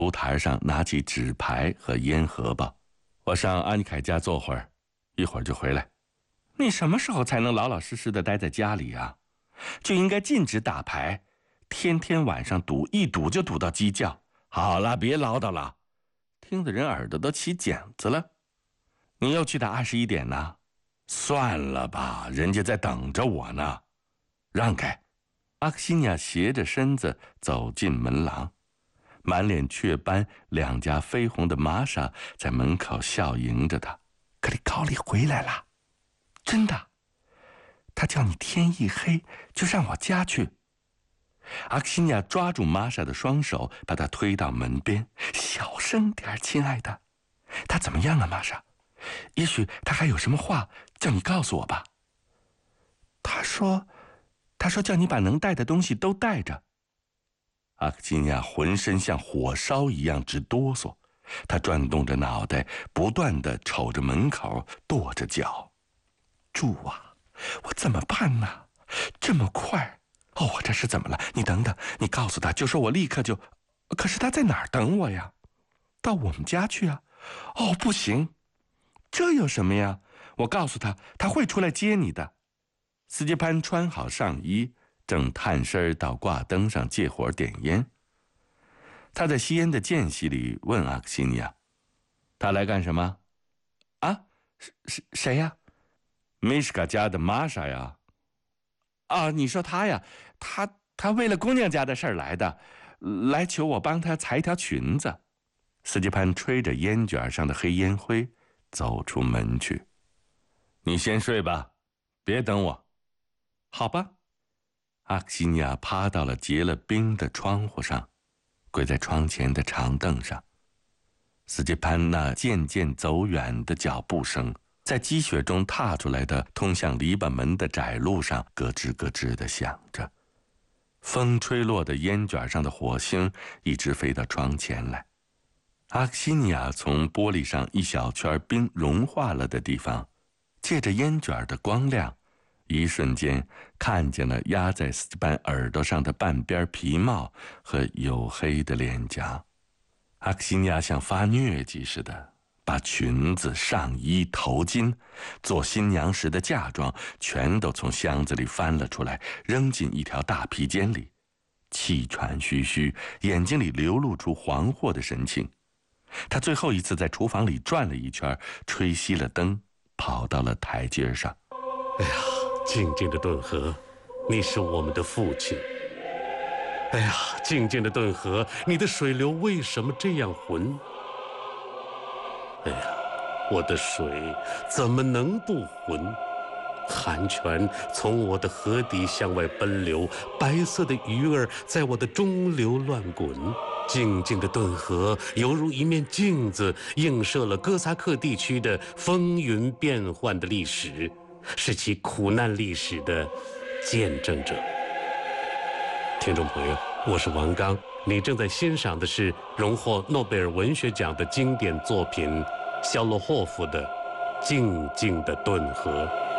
炉台上拿起纸牌和烟盒吧。我上安凯家坐会儿，一会儿就回来。你什么时候才能老老实实的待在家里啊？就应该禁止打牌，天天晚上赌，一赌就赌到鸡叫。好了，别唠叨了，听得人耳朵都起茧子了。你又去打21点呢？算了吧，人家在等着我呢。让开！阿克西尼亚斜着身子走进门廊，满脸雀斑、两颊绯红的玛莎在门口笑迎着他。克里考利回来了，真的。他叫你天一黑就让我家去。阿克西尼亚抓住玛莎的双手，把她推到门边。小声点，亲爱的。他怎么样啊，玛莎？也许他还有什么话叫你告诉我吧。他说叫你把能带的东西都带着。阿克西尼亚浑身像火烧一样直哆嗦，他转动着脑袋，不断地瞅着门口，跺着脚。主啊，我怎么办呢？这么快？哦，我这是怎么了？你等等，你告诉他，就说我立刻就……可是他在哪儿等我呀？到我们家去啊？哦，不行，这有什么呀？我告诉他，他会出来接你的。斯捷潘穿好上衣，正探身到挂灯上借火点烟。他在吸烟的间隙里问阿克西尼亚：“他来干什么？”啊，谁呀？米什卡家的玛莎呀。啊，你说他呀？他为了姑娘家的事儿来的，来求我帮他裁一条裙子。斯捷潘吹着烟卷上的黑烟灰，走出门去。你先睡吧，别等我。好吧。阿克西尼亚趴到了结了冰的窗户上，跪在窗前的长凳上。斯捷潘那渐渐走远的脚步声，在积雪中踏出来的通向篱笆门的窄路上咯吱咯吱地响着。风吹落的烟卷上的火星一直飞到窗前来。阿克西尼亚从玻璃上一小圈冰融化了的地方，借着烟卷的光亮，一瞬间看见了压在斯捷潘耳朵上的半边皮帽和黝黑的脸颊。阿克西尼亚像发疟疾似的，把裙子、上衣、头巾、做新娘时的嫁妆全都从箱子里翻了出来，扔进一条大披肩里，气喘吁吁，眼睛里流露出惶惑的神情。他最后一次在厨房里转了一圈，吹熄了灯，跑到了台阶上。 哎呀，静静的顿河，你是我们的父亲。哎呀，静静的顿河，你的水流为什么这样浑？哎呀，我的水怎么能不浑？寒泉从我的河底向外奔流，白色的鱼儿在我的中流乱滚。静静的顿河犹如一面镜子，映射了哥萨克地区的风云变幻的历史，是其苦难历史的见证者。听众朋友，我是王刚，你正在欣赏的是荣获诺贝尔文学奖的经典作品肖洛霍夫的《静静的顿河》。